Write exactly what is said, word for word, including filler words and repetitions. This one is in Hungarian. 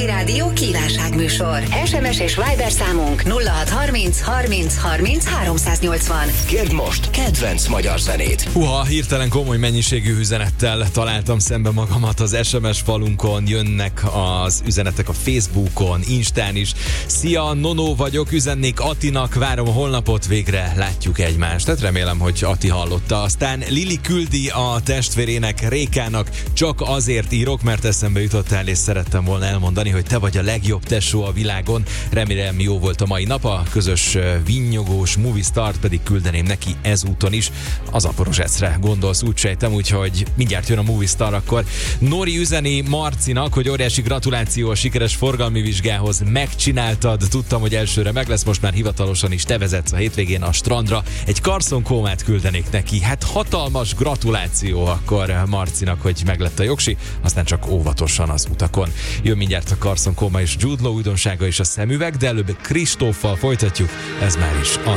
Családi Rádió kívánságműsor. es em es és Viber számunk nulla hat harminc harminc harminc háromszáznyolcvan. Kérd most kedvenc magyar zenét. Huha, hirtelen komoly mennyiségű üzenettel találtam szembe magamat az es em es falunkon, jönnek az üzenetek a Facebookon, Instán is. Szia, Nono vagyok, üzennék Attinak, várom a holnapot, végre látjuk egymást. Tehát remélem, hogy Atti hallotta. Aztán Lili küldi a testvérének, Rékának, csak azért írok, mert eszembe jutottál, és szerettem volna elmondani, hogy te vagy a legjobb tesó a világon. Remélem jó volt a mai nap, a közös vinnyogós movie start pedig küldeném neki ezúton is. Az Aporozsecre gondolsz, úgy sejtem, úgyhogy mindjárt jön a movie star akkor. Nori üzeni Marcinak, hogy óriási gratuláció a sikeres forgalmi vizsgához, megcsináltad, tudtam, hogy elsőre meg lesz, most már hivatalosan is te vezetsz a hétvégén a strandra. Egy karszon-kómát küldenék neki. Hát hatalmas gratuláció akkor Marcinak, hogy meglett a jogsi, aztán csak óvatosan az utakon. Jön mindjárt a karszon-kóma és Jude Law újdonsága és a szemüveg, de előbb Kristóffal folytatjuk, ez már is a